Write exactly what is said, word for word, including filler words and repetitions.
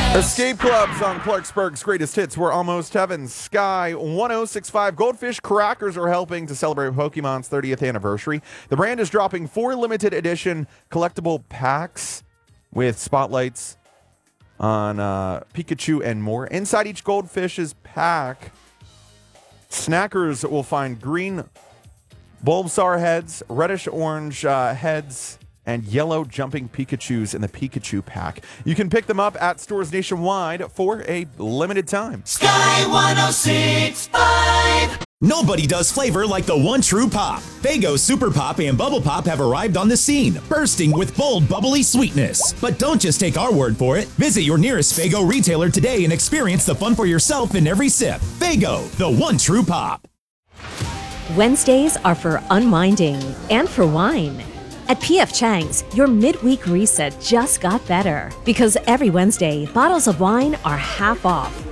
Escape Clubs on Clarksburg's Greatest Hits. We're almost heaven. Sky one oh six point five. Goldfish Crackers are helping to celebrate Pokemon's thirtieth anniversary. The brand is dropping four limited edition collectible packs with spotlights on uh, Pikachu and more. Inside each Goldfish's pack, snackers will find green Bulbasaur heads, reddish-orange uh, heads, and yellow jumping Pikachus in the Pikachu pack. You can pick them up at stores nationwide for a limited time. Sky one oh six point five. Nobody does flavor like the one true pop. Faygo Super Pop and Bubble Pop have arrived on the scene, bursting with bold, bubbly sweetness. But don't just take our word for it. Visit your nearest Faygo retailer today and experience the fun for yourself in every sip. Faygo, the one true pop. Wednesdays are for unwinding and for wine. At P F Chang's, your midweek reset just got better because every Wednesday, bottles of wine are half off.